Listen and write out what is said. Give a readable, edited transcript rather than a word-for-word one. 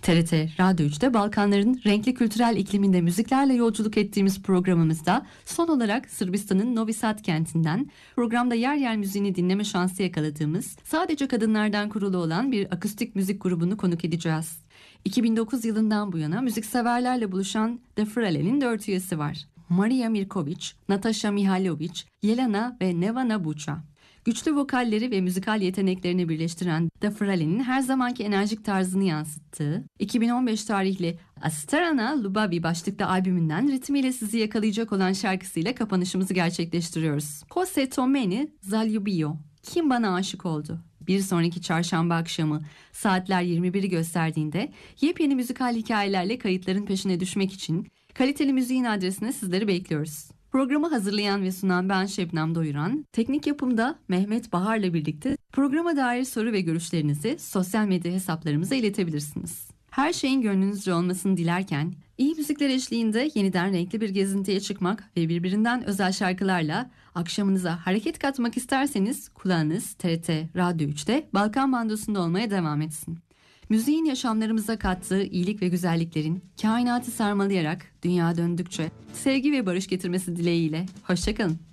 TRT Radyo 3'te Balkanların renkli kültürel ikliminde müziklerle yolculuk ettiğimiz programımızda son olarak Sırbistan'ın Novi Sad kentinden programda yer yer müziğini dinleme şansı yakaladığımız sadece kadınlardan kurulu olan bir akustik müzik grubunu konuk edeceğiz. 2009 yılından bu yana müzikseverlerle buluşan The Frale'nin 4 üyesi var. Marija Mirković, Natasha Mihajlović, Jelena ve Nevana Buča. Güçlü vokalleri ve müzikal yeteneklerini birleştiren The Frale'nin her zamanki enerjik tarzını yansıttığı 2015 tarihli Astrana Lubavi başlıklı albümünden ritmiyle sizi yakalayacak olan şarkısıyla kapanışımızı gerçekleştiriyoruz. Ko se to meni zaljubio. Kim bana aşık oldu? Bir sonraki çarşamba akşamı saatler 21'i gösterdiğinde yepyeni müzikal hikayelerle kayıtların peşine düşmek için Kaliteli Müziğin adresine sizleri bekliyoruz. Programı hazırlayan ve sunan ben Şebnem Doyuran, teknik yapımda Mehmet Bahar'la birlikte programa dair soru ve görüşlerinizi sosyal medya hesaplarımıza iletebilirsiniz. Her şeyin gönlünüzce olmasını dilerken, iyi müzikler eşliğinde yeniden renkli bir gezintiye çıkmak ve birbirinden özel şarkılarla akşamınıza hareket katmak isterseniz kulağınız TRT Radyo 3'te Balkan Bandosu'nda olmaya devam etsin. Müziğin yaşamlarımıza kattığı iyilik ve güzelliklerin kainatı sarmalayarak dünya döndükçe sevgi ve barış getirmesi dileğiyle. Hoşça kalın.